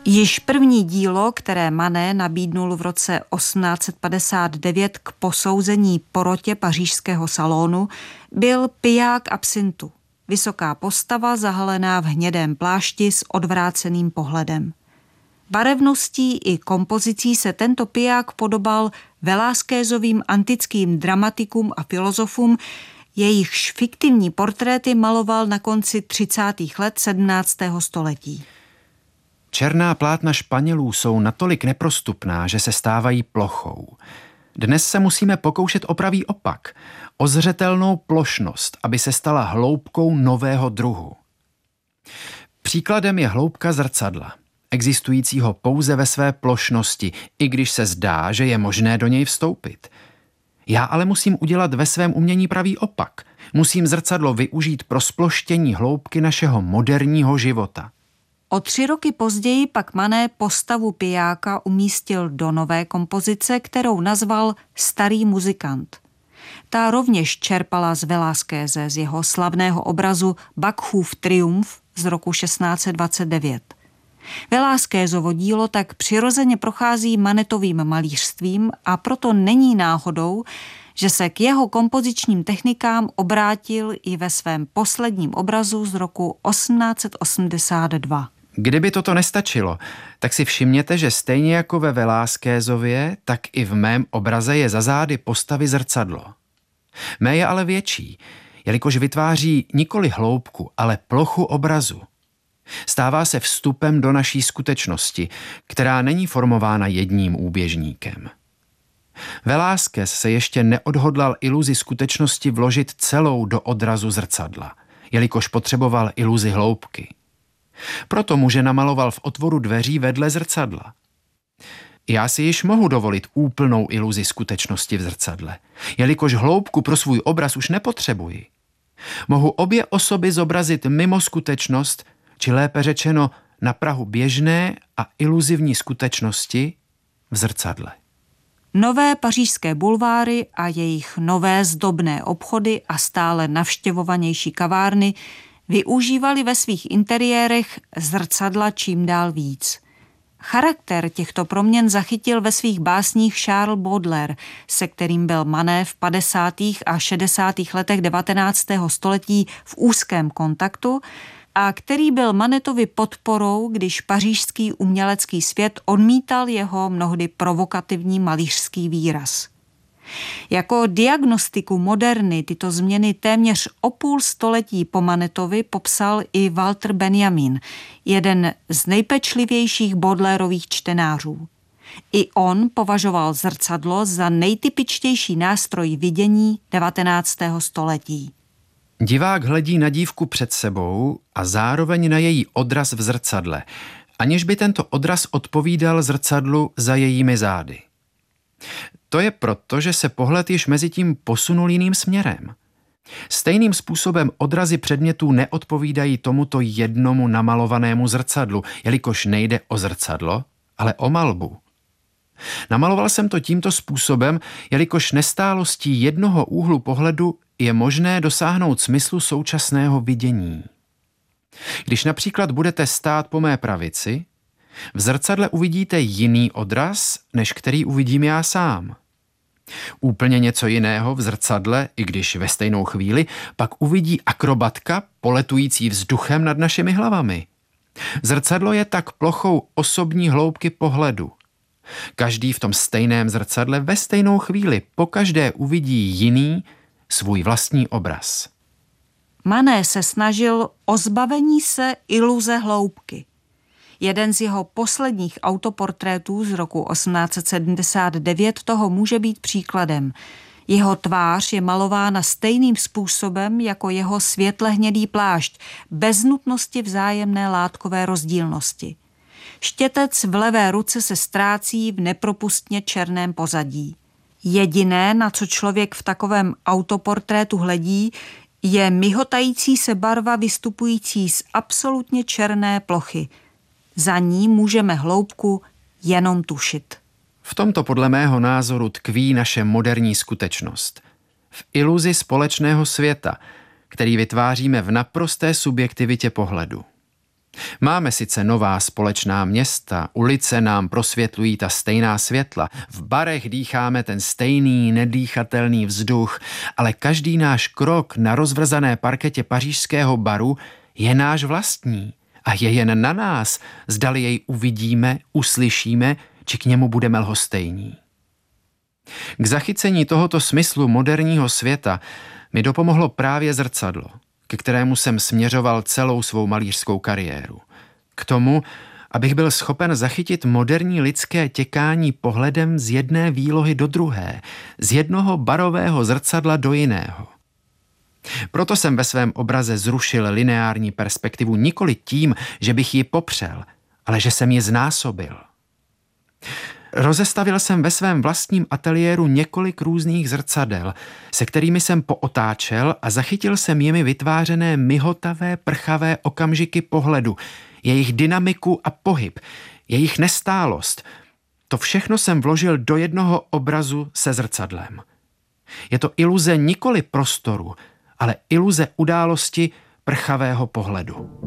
Již první dílo, které Manet nabídnul v roce 1859 k posouzení porotě pařížského salonu, byl piják absintu. Vysoká postava zahalená v hnědém plášti s odvráceným pohledem. Barevností i kompozicí se tento piják podobal Velázquezovým antickým dramatikům a filozofům, jejichž fiktivní portréty maloval na konci 30. let 17. století. Černá plátna Španělů jsou natolik neprostupná, že se stávají plochou. Dnes se musíme pokoušet o pravý opak, o zřetelnou plošnost, aby se stala hloubkou nového druhu. Příkladem je hloubka zrcadla, existujícího pouze ve své plošnosti, i když se zdá, že je možné do něj vstoupit. Já ale musím udělat ve svém umění pravý opak. Musím zrcadlo využít pro sploštění hloubky našeho moderního života. O 3 roky později pak Manet postavu pijáka umístil do nové kompozice, kterou nazval Starý muzikant. Ta rovněž čerpala z Velázqueze, z jeho slavného obrazu Bacchův triumf z roku 1629. Velázquezovo dílo tak přirozeně prochází Manetovým malířstvím a proto není náhodou, že se k jeho kompozičním technikám obrátil i ve svém posledním obrazu z roku 1882. Kdyby toto nestačilo, tak si všimněte, že stejně jako ve Velázquezově, tak i v mém obraze je za zády postavy zrcadlo. Mé je ale větší, jelikož vytváří nikoli hloubku, ale plochu obrazu. Stává se vstupem do naší skutečnosti, která není formována jedním úběžníkem. Velázquez se ještě neodhodlal iluzi skutečnosti vložit celou do odrazu zrcadla, jelikož potřeboval iluzi hloubky. Proto muže namaloval v otvoru dveří vedle zrcadla. Já si již mohu dovolit úplnou iluzi skutečnosti v zrcadle, jelikož hloubku pro svůj obraz už nepotřebuji. Mohu obě osoby zobrazit mimo skutečnost, či lépe řečeno na prahu běžné a iluzivní skutečnosti v zrcadle. Nové pařížské bulváry a jejich nové zdobné obchody a stále navštěvovanější kavárny využívali ve svých interiérech zrcadla čím dál víc. Charakter těchto proměn zachytil ve svých básních Charles Baudelaire, se kterým byl Manet v 50. a 60. letech 19. století v úzkém kontaktu a který byl Manetovi podporou, když pařížský umělecký svět odmítal jeho mnohdy provokativní malířský výraz. Jako diagnostiku moderny tyto změny téměř o půl století po Manetovi popsal i Walter Benjamin, jeden z nejpečlivějších Baudelairových čtenářů. I on považoval zrcadlo za nejtypičtější nástroj vidění 19. století. Divák hledí na dívku před sebou a zároveň na její odraz v zrcadle, aniž by tento odraz odpovídal zrcadlu za jejími zády. To je proto, že se pohled již mezi tím posunul jiným směrem. Stejným způsobem odrazy předmětů neodpovídají tomuto jednomu namalovanému zrcadlu, jelikož nejde o zrcadlo, ale o malbu. Namaloval jsem to tímto způsobem, jelikož nestálostí jednoho úhlu pohledu je možné dosáhnout smyslu současného vidění. Když například budete stát po mé pravici, v zrcadle uvidíte jiný odraz, než který uvidím já sám. Úplně něco jiného v zrcadle, i když ve stejnou chvíli, pak uvidí akrobatka poletující vzduchem nad našimi hlavami. Zrcadlo je tak plochou osobní hloubky pohledu. Každý v tom stejném zrcadle ve stejnou chvíli pokaždé uvidí jiný, svůj vlastní obraz. Manet se snažil o zbavení se iluze hloubky. Jeden z jeho posledních autoportrétů z roku 1879 toho může být příkladem. Jeho tvář je malována stejným způsobem jako jeho světlehnědý plášť, bez nutnosti vzájemné látkové rozdílnosti. Štětec v levé ruce se ztrácí v nepropustně černém pozadí. Jediné, na co člověk v takovém autoportrétu hledí, je mihotající se barva vystupující z absolutně černé plochy. Za ní můžeme hloubku jenom tušit. V tomto podle mého názoru tkví naše moderní skutečnost. V iluzi společného světa, který vytváříme v naprosté subjektivitě pohledu. Máme sice nová společná města, ulice nám prosvětlují ta stejná světla, v barech dýcháme ten stejný nedýchatelný vzduch, ale každý náš krok na rozvrzané parketě pařížského baru je náš vlastní a je jen na nás, zdali jej uvidíme, uslyšíme, či k němu budeme lhostejní. K zachycení tohoto smyslu moderního světa mi dopomohlo právě zrcadlo, ke kterému jsem směřoval celou svou malířskou kariéru. K tomu, abych byl schopen zachytit moderní lidské těkání pohledem z jedné výlohy do druhé, z jednoho barového zrcadla do jiného. Proto jsem ve svém obraze zrušil lineární perspektivu nikoli tím, že bych ji popřel, ale že jsem ji znásobil. Rozestavil jsem ve svém vlastním ateliéru několik různých zrcadel, se kterými jsem pootáčel a zachytil jsem jimi vytvářené mihotavé, prchavé okamžiky pohledu, jejich dynamiku a pohyb, jejich nestálost. To všechno jsem vložil do jednoho obrazu se zrcadlem. Je to iluze nikoli prostoru, ale iluze události prchavého pohledu.